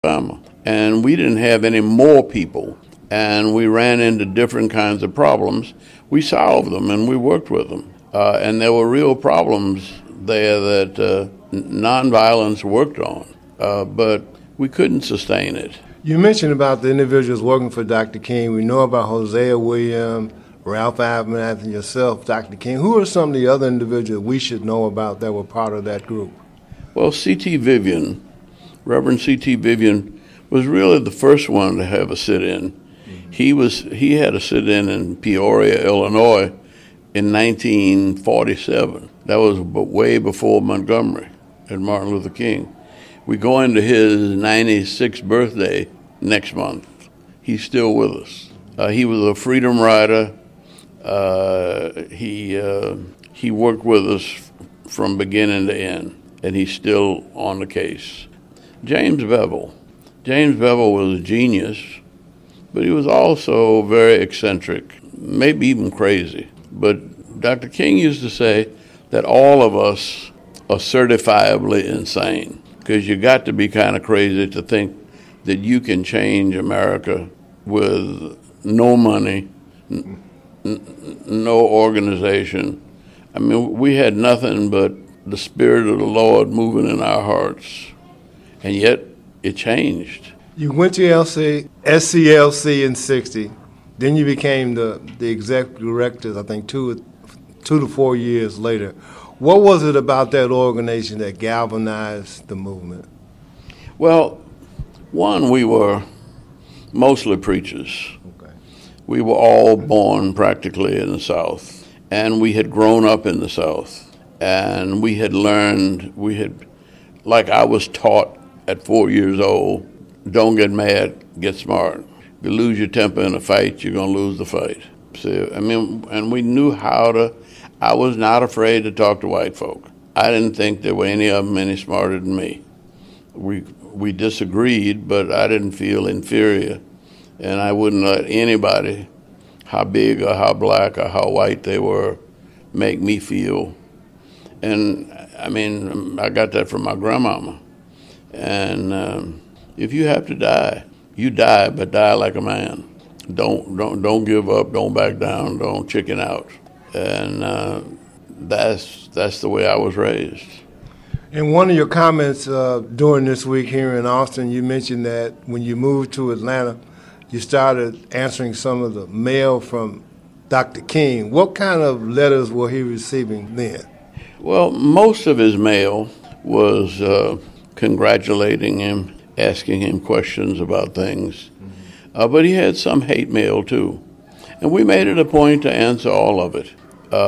Alabama. And we didn't have any more people. And we ran into different kinds of problems. We solved them and we worked with them. And there were real problems there that nonviolence worked on. But we couldn't sustain it. You mentioned about the individuals working for Dr. King. We know about Hosea Williams, Ralph Abernathy, and yourself, Dr. King. Who are some of the other individuals we should know about that were part of that group? Well, C.T. Vivian, Reverend C.T. Vivian, was really the first one to have a sit-in. He had a sit-in in Peoria, Illinois, in 1947. That was way before Montgomery and Martin Luther King. We go into his 96th birthday next month. He's still with us. He was a freedom rider. He worked with us from beginning to end, and he's still on the case. James Bevel. James Bevel was a genius, but he was also very eccentric, maybe even crazy. But Dr. King used to say that all of us are certifiably insane, because you got to be kind of crazy to think that you can change America with no money, no organization. I mean, we had nothing but the Spirit of the Lord moving in our hearts, and yet it changed. You went to SCLC in '60. Then you became the executive director, I think, 2 to 4 years later. What was it about that organization that galvanized the movement? Well, one, we were mostly preachers. Okay. We were all born practically in the South, and we had grown up in the South, and we had learned, like I was taught at 4 years old, don't get mad, get smart. If you lose your temper in a fight, you're going to lose the fight. So, and we knew I was not afraid to talk to white folk. I didn't think there were any of them any smarter than me. We disagreed, but I didn't feel inferior, and I wouldn't let anybody, how big or how black or how white they were, make me feel. And I got that from my grandmama. And if you have to die, you die, but die like a man. Don't give up. Don't back down. Don't chicken out. And that's the way I was raised. In one of your comments during this week here in Austin, you mentioned that when you moved to Atlanta, you started answering some of the mail from Dr. King. What kind of letters were he receiving then? Well, most of his mail was congratulating him, asking him questions about things. But he had some hate mail, too. And we made it a point to answer all of it.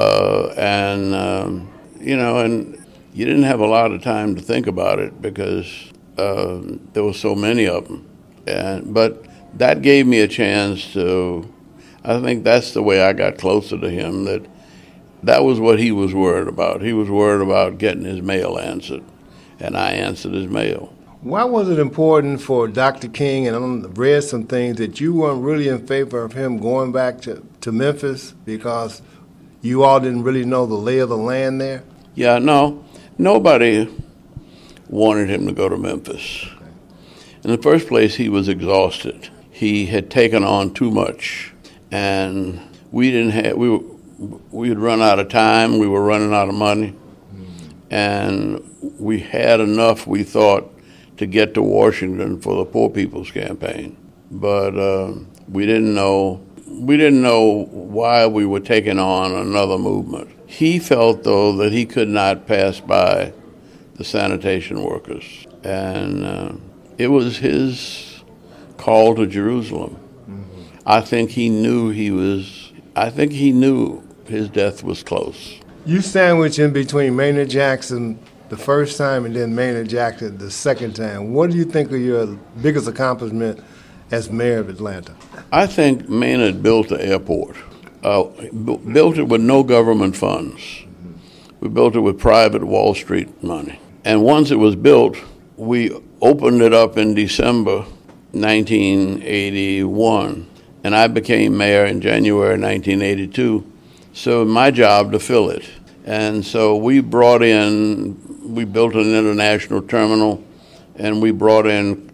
And you didn't have a lot of time to think about it because there were so many of them. But that gave me a chance to, I think that's the way I got closer to him, that was what he was worried about. He was worried about getting his mail answered, and I answered his mail. Why was it important for Dr. King, and I've read some things, that you weren't really in favor of him going back to Memphis because you all didn't really know the lay of the land there? Yeah, no. Nobody wanted him to go to Memphis. Okay. In the first place, he was exhausted. He had taken on too much, and we had run out of time. We were running out of money, and we had enough, we thought, to get to Washington for the Poor People's Campaign. But we didn't know why we were taking on another movement. He felt, though, that he could not pass by the sanitation workers. And it was his call to Jerusalem. Mm-hmm. I think he knew his death was close. You sandwiched in between Maynard Jackson the first time and then Maynard Jackson the second time. What do you think of your biggest accomplishment as mayor of Atlanta? I think Maynard built the airport. Built it with no government funds. We built it with private Wall Street money. And once it was built, we opened it up in December 1981, and I became mayor in January 1982. So my job to fill it. And so we built an international terminal, and we brought in